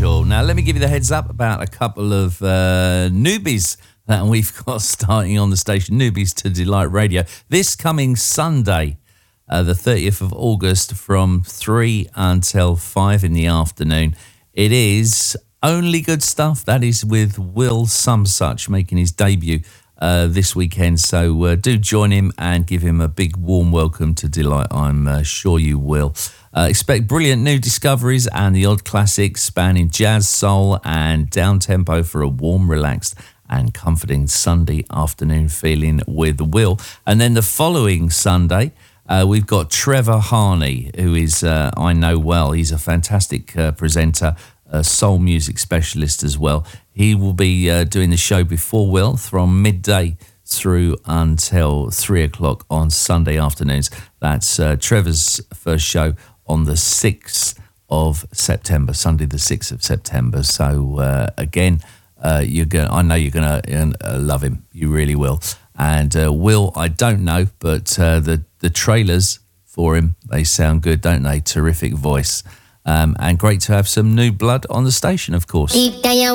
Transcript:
Mitchell. Now, let me give you the heads up about a couple of newbies that we've got starting on the station, Newbies to Delight Radio. This coming Sunday, the 30th of August, from 3 until 5 in the afternoon. It is Only Good Stuff. That is with Will Somesuch making his debut this weekend. So do join him and give him a big warm welcome to Delight. I'm sure you will. Expect brilliant new discoveries and the odd classics spanning jazz, soul and down-tempo for a warm, relaxed and comforting Sunday afternoon feeling with Will. And then the following Sunday, we've got Trevor Harney, who is, I know well, he's a fantastic presenter, a soul music specialist as well. He will be doing the show before Will from midday through until 3 o'clock on Sunday afternoons. That's Trevor's first show on the 6th of September, Sunday the 6th of September. So again, I know you're going to love him. You really will. And Will, I don't know, but the trailers for him, they sound good, don't they? Terrific voice. And great to have some new blood on the station, of course.